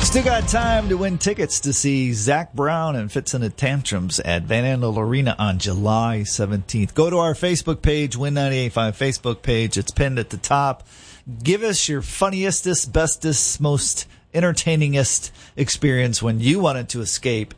Still got time to win tickets to see Zach Brown and Fits in the Tantrums at Van Andel Arena on July 17th. Go to our Facebook page, Win985 Facebook page. It's pinned at the top. Give us your funniest, bestest, most entertainingest experience when you wanted to escape